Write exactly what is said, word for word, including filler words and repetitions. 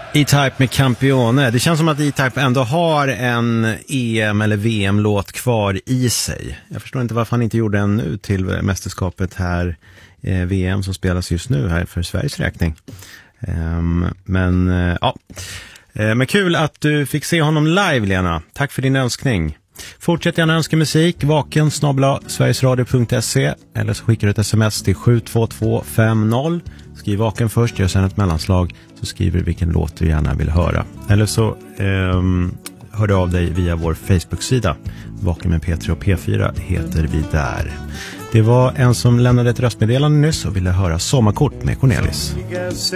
E-Type med Campione. Det känns som att E-Type ändå har en E M- eller V M-låt kvar i sig. Jag förstår inte varför han inte gjorde en nu till mästerskapet här, eh, V M som spelas just nu här för Sveriges räkning. Um, men uh, ja, uh, men kul att du fick se honom live, Lena. Tack för din önskning. Fortsätt gärna önska musik, vaken snabel-a sverigesradio punkt se eller så skickar du ett sms till sju två två fem noll. Skriv vaken först, gör sen ett mellanslag, så skriver du vilken låt du gärna vill höra. Eller så um, hör du av dig via vår Facebook-sida. Vaken med P tre och P fyra heter vi där. Det var en som lämnade ett röstmeddelande nyss och ville höra Sommarkort med Cornelis.